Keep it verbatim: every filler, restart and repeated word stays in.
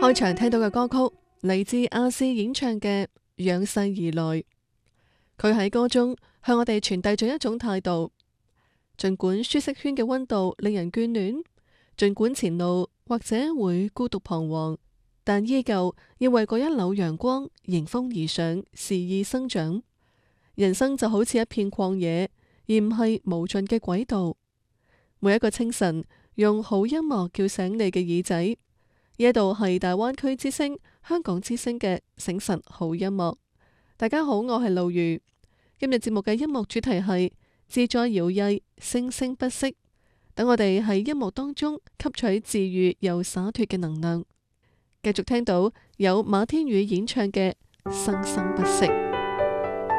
開場聽到嘅歌曲嚟自亞視演唱嘅《仰世而來》，佢喺歌中向我哋傳遞咗一種態度：盡管舒適圈嘅溫度令人眷戀，盡管前路或者會孤獨彷徨，但依舊要為嗰一縷陽光迎風而上，肆意生長。人生就好似一片曠野，而唔係無盡嘅軌道。每一個清晨，用好音樂叫醒你嘅耳仔。呢一度係大灣區之聲、香港之聲嘅醒晨好音樂。大家好，我係路如。今日節目嘅音樂主題係自在搖曳，聲聲不息。等我哋喺音樂當中吸取治癒又灑脫嘅能量。繼續聽到有馬天宇演唱嘅《生生不息》。